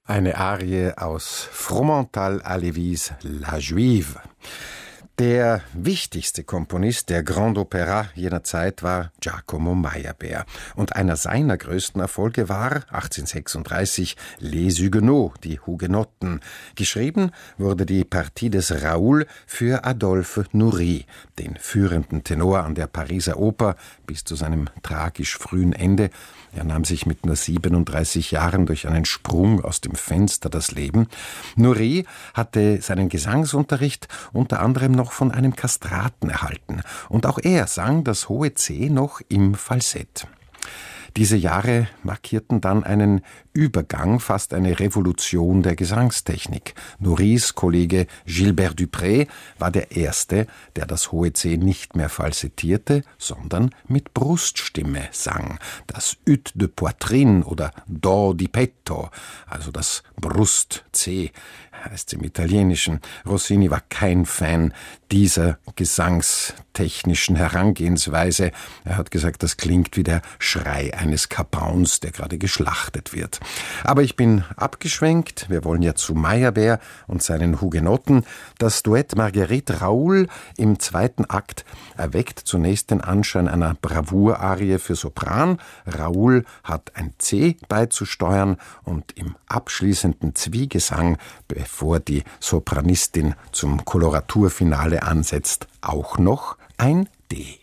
Eine Arie aus Fromental-Halévys La Juive. Der wichtigste Komponist der Grand Opéra jener Zeit war Giacomo Meyerbeer. Und einer seiner größten Erfolge war 1836 Les Huguenots, die Hugenotten. Geschrieben wurde die Partie des Raoul für Adolphe Nourrit, den führenden Tenor an der Pariser Oper, bis zu seinem tragisch frühen Ende. Er nahm sich mit nur 37 Jahren durch einen Sprung aus dem Fenster das Leben. Nourrit hatte seinen Gesangsunterricht unter anderem noch von einem Kastraten erhalten. Und auch er sang das hohe C noch im Falsett. Diese Jahre markierten dann einen Übergang, fast eine Revolution der Gesangstechnik. Nourrits Kollege Gilbert Dupré war der Erste, der das hohe C nicht mehr falsettierte, sondern mit Bruststimme sang. Das Ut de Poitrine oder Do di petto, also das Brust-C, heißt es im Italienischen. Rossini war kein Fan dieser gesangstechnischen Herangehensweise. Er hat gesagt, das klingt wie der Schrei eines Kapauns, der gerade geschlachtet wird. Aber ich bin abgeschwenkt. Wir wollen ja zu Meyerbeer und seinen Hugenotten. Das Duett Marguerite Raoul im zweiten Akt erweckt zunächst den Anschein einer Bravour-Arie für Sopran. Raoul hat ein C beizusteuern und im abschließenden Zwiegesang, bevor die Sopranistin zum Koloraturfinale ansetzt, auch noch ein D.